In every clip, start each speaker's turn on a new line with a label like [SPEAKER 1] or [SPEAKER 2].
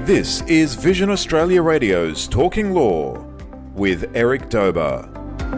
[SPEAKER 1] This is Vision Australia Radio's Talking Law with Eric Dober.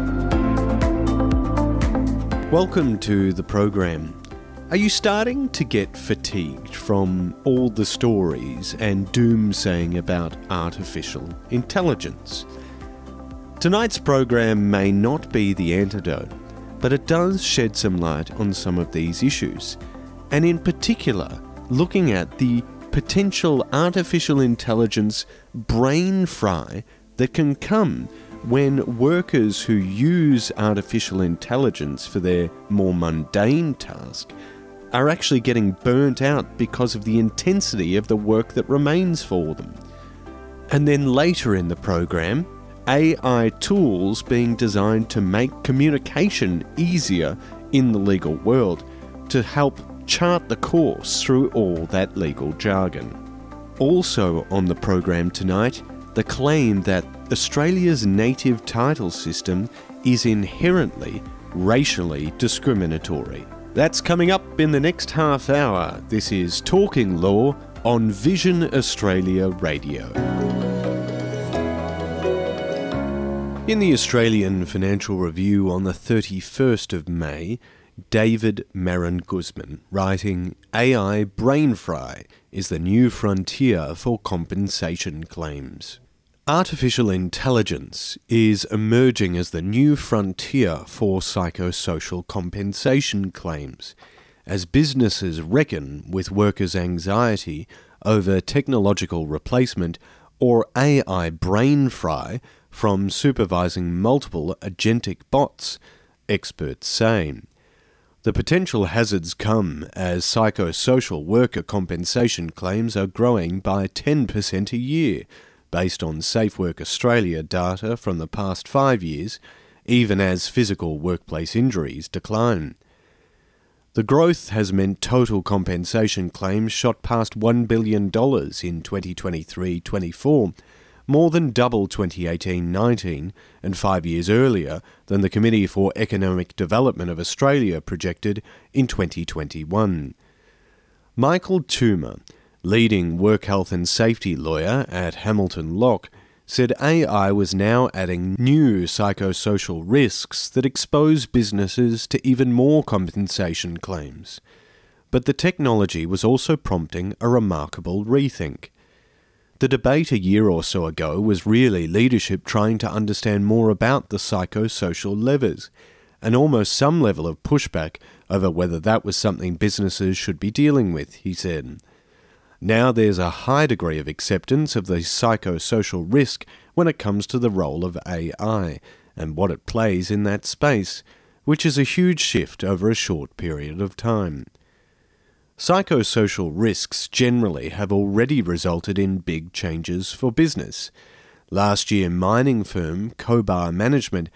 [SPEAKER 2] Welcome to the program. Are you starting to get fatigued from all the stories and doomsaying about artificial intelligence? Tonight's program may not be the antidote, but it does shed some light on some of these issues, and in particular, looking at the potential artificial intelligence brain fry that can come when workers who use artificial intelligence for their more mundane task are actually getting burnt out because of the intensity of the work that remains for them. And then later in the program, AI tools being designed to make communication easier in the legal world to help chart the course through all that legal jargon. Also on the program tonight, the claim that Australia's native title system is inherently racially discriminatory. That's coming up in the next half hour. This is Talking Law on Vision Australia Radio. In the Australian Financial Review on the 31st of May, David Marin-Guzman, writing, AI brain fry is the new frontier for compensation claims. Artificial intelligence is emerging as the new frontier for psychosocial compensation claims, as businesses reckon with workers' anxiety over technological replacement or AI brain fry from supervising multiple agentic bots, experts say. The potential hazards come as psychosocial worker compensation claims are growing by 10% a year, based on SafeWork Australia data from the past 5 years, even as physical workplace injuries decline. The growth has meant total compensation claims shot past $1 billion in 2023-24, more than double 2018-19 and 5 years earlier than the Committee for Economic Development of Australia projected in 2021. Michael Toomer, leading work health and safety lawyer at Hamilton Locke, said AI was now adding new psychosocial risks that expose businesses to even more compensation claims. But the technology was also prompting a remarkable rethink. The debate a year or so ago was really leadership trying to understand more about the psychosocial levers, and almost some level of pushback over whether that was something businesses should be dealing with, he said. Now there's a high degree of acceptance of the psychosocial risk when it comes to the role of AI and what it plays in that space, which is a huge shift over a short period of time. Psychosocial risks generally have already resulted in big changes for business. Last year, mining firm Cobar Management